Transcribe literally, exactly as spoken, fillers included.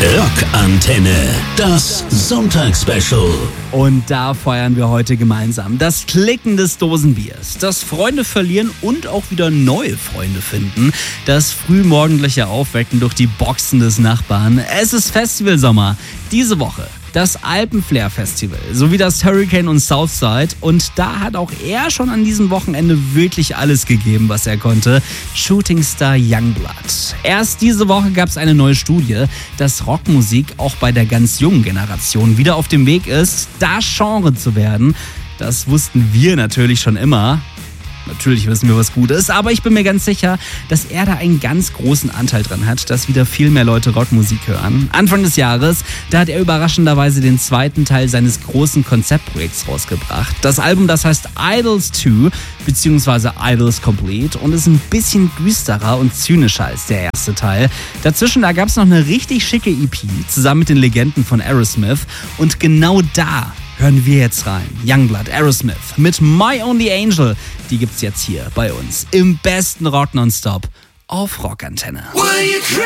Rockantenne, das Sonntagsspecial. Und da feiern wir heute gemeinsam das Klicken des Dosenbiers, das Freunde verlieren und auch wieder neue Freunde finden, das frühmorgendliche Aufwecken durch die Boxen des Nachbarn. Es ist Festivalsommer. Diese Woche das Alpenflair Festival sowie das Hurricane und Southside. Und da hat auch er schon an diesem Wochenende wirklich alles gegeben, was er konnte. Shootingstar Youngblood. Erst diese Woche gab es eine neue Studie, dass Rockmusik auch bei der ganz jungen Generation wieder auf dem Weg ist, das Genre zu werden. Das wussten wir natürlich schon immer. Natürlich wissen wir, was gut ist, aber ich bin mir ganz sicher, dass er da einen ganz großen Anteil dran hat, dass wieder viel mehr Leute Rockmusik hören. Anfang des Jahres, da hat er überraschenderweise den zweiten Teil seines großen Konzeptprojekts rausgebracht. Das Album, das heißt Idols zwei, beziehungsweise Idols Complete und ist ein bisschen düsterer und zynischer als der erste Teil. Dazwischen, da gab es noch eine richtig schicke E P, zusammen mit den Legenden von Aerosmith, und genau da hören wir jetzt rein. Youngblood, Aerosmith mit My Only Angel. Die gibt's jetzt hier bei uns im besten Rock Nonstop auf Rockantenne.